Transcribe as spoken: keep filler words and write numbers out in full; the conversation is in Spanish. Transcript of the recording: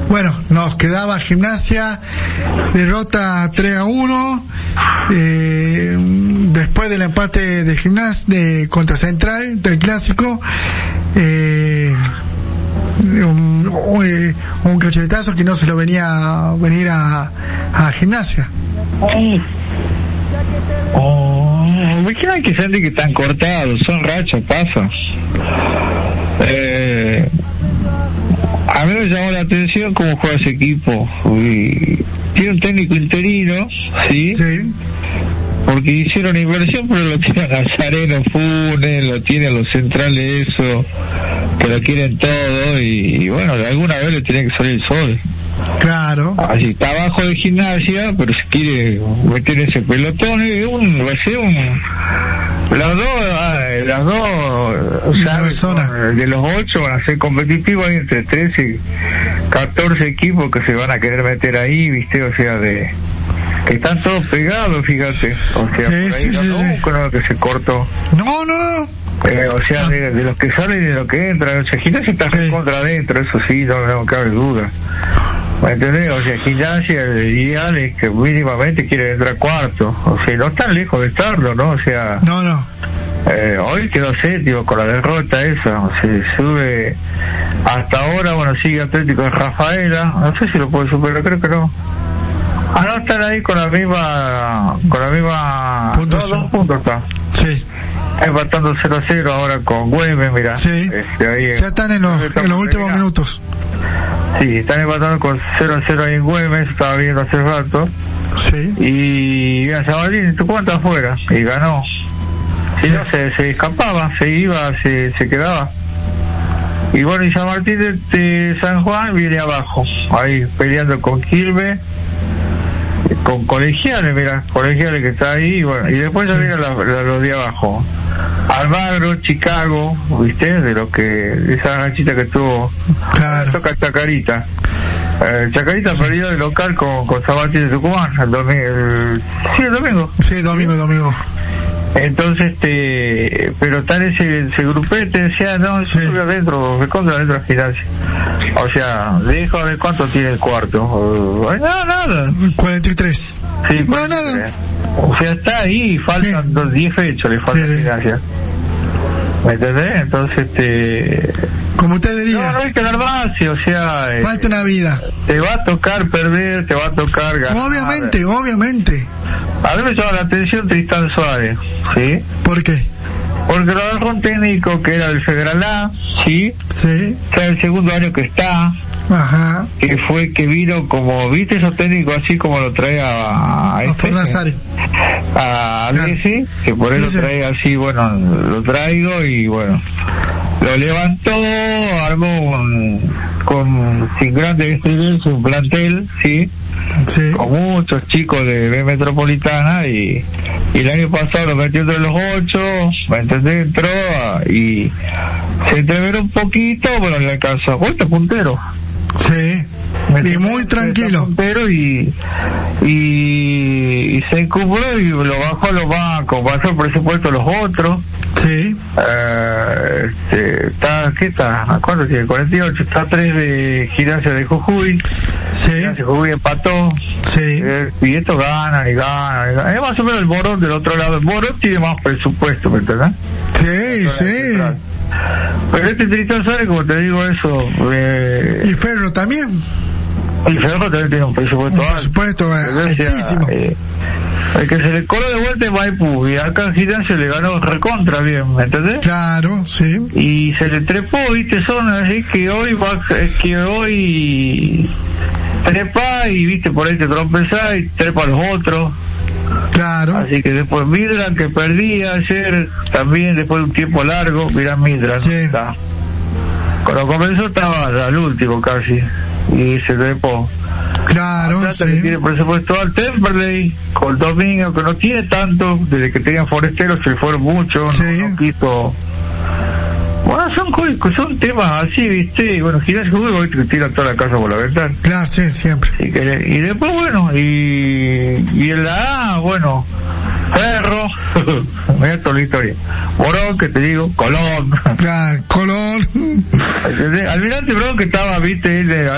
Bueno, nos quedaba Gimnasia, derrota tres a uno, eh, después del empate de Gimnasia de contra Central del clásico, eh, un, un, un cachetazo que no se lo venía a venir a, a Gimnasia. Oh, imagina que gente que están cortados, son rachas, pasa. Eh, a mí me llamó la atención cómo juega ese equipo. Y tiene un técnico interino, ¿sí? Sí. Porque hicieron inversión, pero lo tienen a Nazareno Funes, lo tienen los centrales, eso, que lo quieren todo, y, y bueno, de alguna vez le tiene que salir el sol. Claro. Así está abajo de Gimnasia, pero si quiere meter ese pelotón, es un, va a ser un, las dos, las dos, ¿sabes? De los ocho van a ser competitivos, hay entre trece y catorce equipos que se van a querer meter ahí, viste, o sea, de, que están todos pegados, fíjate, o sea, sí, por ahí sí, no, sí, no, sí. con lo que se cortó. No, no, eh, o sea, de, de los que salen y de los que entran, o sea, Gimnasia está sí. contra adentro, eso sí, no, no cabe duda. ¿Me entendés? O sea, Gimnasia, el ideal es que mínimamente quiere entrar cuarto. O sea, no están lejos de estarlo, ¿no? O sea... No, no. Eh, hoy quedó séptimo con la derrota esa. O sea, sube... Hasta ahora, bueno, sigue Atlético de Rafaela. No sé si lo puede superar, creo que no. Ah, no, están ahí con la misma... Con la misma... Puntos. No, dos puntos está. Sí. Empatando cero a cero ahora con Güemes, mira. Sí. Este, ahí ya están en los, en los últimos terminado. minutos. Sí, están empatando con cero a cero ahí en Güemes, estaba viendo hace rato. Sí. Y mira, Sabalín, ¿tú cuánto afuera? Y ganó. Si sí. no, se, se escapaba, se iba, se, se quedaba. Y bueno, y San Martín de, de San Juan viene abajo, ahí peleando con Quilmes, con Colegiales, mira, Colegiales que está ahí, y bueno, y después ya vienen los de abajo. Almagro, Chicago, viste, de lo que, de esa ganchita que tuvo, claro. Toca Chacarita. Eh, Chacarita perdió de local con, con San Martín de Tucumán, el domingo, el, sí, el domingo. Sí, domingo, domingo. Entonces, este, pero tal ese, ese grupete, decía, no, eso sube adentro, recontra adentro de la Gimnasia. O sea, dejo a ver cuánto tiene el cuarto. Uh, no, nada. cuarenta y tres. Sí, no, nada. O sea, está ahí, faltan sí. dos, diez fechas, le falta sí, Gimnasia. ¿Me entendés? Entonces, este... Como usted diría. No, no hay que dar más, o sea... Falta una vida. Te va a tocar perder, te va a tocar ganar. Obviamente, obviamente. A mí me llama la atención Tristán Suárez, ¿sí? ¿Por qué? Porque lo agarró un técnico que era del Federal A, ¿sí? Sí. Que es el segundo año que está. Ajá. Que fue que vino como, ¿viste esos técnicos así como lo trae a... A, este, a, a Messi, que por él sí, lo trae sí. así, bueno, lo traigo y bueno... Lo levantó, armó un, con, sin grandes estrellas, un plantel, ¿sí? Sí. Con muchos chicos de B Metropolitana y, y el año pasado lo metió entre los ocho, ¿me entendés? Entró y se entreveró un poquito, bueno, le alcanzó, vuelta puntero. Sí. Y muy tranquilo. Puntero y, y, y se encumbró y lo bajó a los bancos, pasó el presupuesto a los otros. Sí. Eh, este, está, ¿qué está? ¿Cuánto tiene? cuarenta y ocho. Está tres de Gimnasia de Jujuy. Sí. Gimnasia Jujuy empató. Sí. Eh, y esto ganan y ganan, y ganan. Es más o menos el Morón del otro lado. El Morón tiene más presupuesto, ¿me entendés? Sí, sí. Pero este Tristán Suárez, como te digo, eso... Eh, y Ferro también. Y Ferro también tiene un presupuesto alto. Un presupuesto altísimo. Eh, el que se le coló de vuelta es Maipú, y acá en Gimnasia le ganó recontra bien, ¿me entendés? Claro, sí. Y se le trepó, viste, son así que hoy va, es que hoy trepa y viste por ahí te trompezás y trepa a los otros. Claro. Así que después Midran, que perdía ayer, también después de un tiempo largo, mirá Midran. Sí. Está. Cuando comenzó estaba al último casi, y se trepó. Claro, Plata, sí. Que tiene presupuesto al Temperley, con Domingo, que no tiene tanto, desde que tenían Foresteros se fueron mucho, sí. no, no quiso. Bueno, son, son temas así, viste, bueno, Gimnasia Juego, viste, que tiran toda la casa por la ventana. Claro, sí, siempre. Y, que, y después, bueno, y, y en la A, bueno, Ferro, mira toda la historia. Morón, que te digo, Colón. Claro, Colón. Almirante Brown, que estaba, viste, él